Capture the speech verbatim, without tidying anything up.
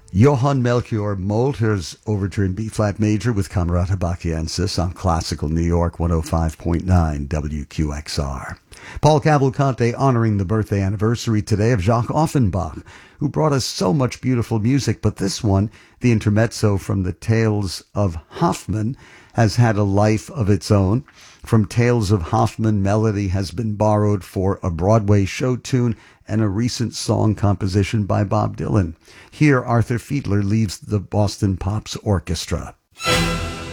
Johann Melchior Molter's Overture in B-flat major with Camerata Bacchiensis on Classical New York one oh five point nine W Q X R. Paul Cavalcante honoring the birthday anniversary today of Jacques Offenbach, who brought us so much beautiful music, but this one, the intermezzo from the Tales of Hoffmann, has had a life of its own. From Tales of Hoffmann, melody has been borrowed for a Broadway show tune and a recent song composition by Bob Dylan. Here, Arthur Fiedler leaves the Boston Pops Orchestra.